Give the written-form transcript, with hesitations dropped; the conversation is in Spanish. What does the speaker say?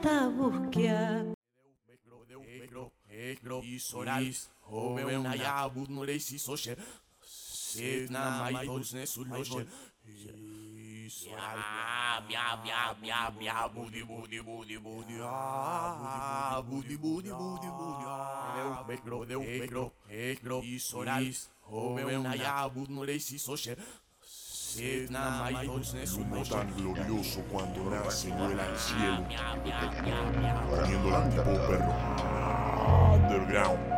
tanta búsqueda. Solis, Homeuna Yabud Nuresi Soche, Sevna Maitos Nesuloche. Budi budi budi budi budi budi budi budi Solis, Homeuna Yabud Nuresi Soche. Humo tan glorioso cuando nace y vuela al cielo, poniendo el tipo perro underground.